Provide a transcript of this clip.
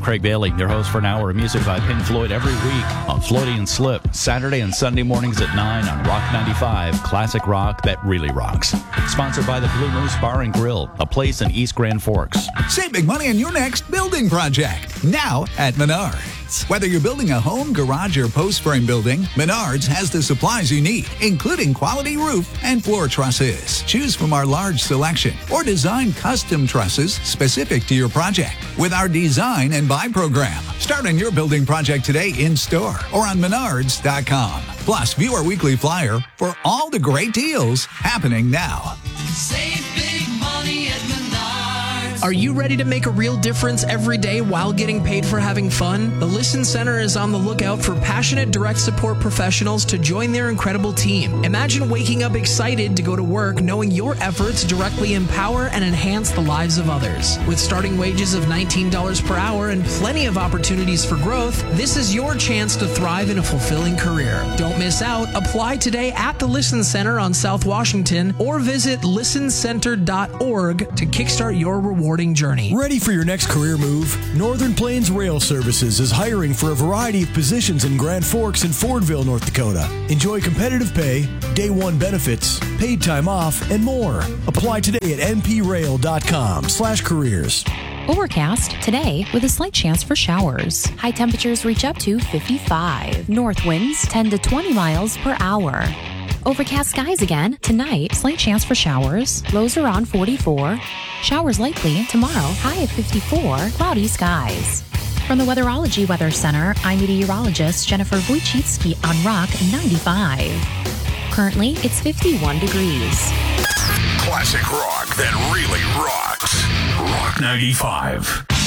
Craig Bailey, your host for an hour of music by Pink Floyd every week on Floaty and Slip, Saturday and Sunday mornings at 9 on Rock 95, classic rock that really rocks. Sponsored by the Blue Moose Bar and Grill, a place in East Grand Forks. Save big money on your next building project, now at Menards. Whether you're building a home, garage, or post frame building, Menards has the supplies you need, including quality roof and floor trusses. Choose from our large selection or design custom trusses specific to your project with our Design and Buy program. Start on your building project today in store or on Menards.com. Plus, view our weekly flyer for all the great deals happening now. Save big money at Menards. Are you ready to make a real difference every day while getting paid for having fun? The Listen Center is on the lookout for passionate direct support professionals to join their incredible team. Imagine waking up excited to go to work knowing your efforts directly empower and enhance the lives of others. With starting wages of $19 per hour and plenty of opportunities for growth, this is your chance to thrive in a fulfilling career. Don't miss out. Apply today at the Listen Center on South Washington or visit listencenter.org to kickstart your rewarding journey. Ready for your next career move? Northern Plains Rail Services is hiring for a variety of positions in Grand Forks and Fordville, North Dakota. Enjoy competitive pay, day one benefits, paid time off, and more. Apply today at nprail.com/careers. Overcast today with a slight chance for showers. High temperatures reach up to 55. North winds 10 to 20 miles per hour. Overcast skies again tonight. Slight chance for showers. Lows around 44. Showers likely tomorrow. High at 54. Cloudy skies. From the Weatherology Weather Center, I'm meteorologist Jennifer Wojcicki on Rock 95. Currently, it's 51 degrees. Classic rock that really rocks. Rock 95.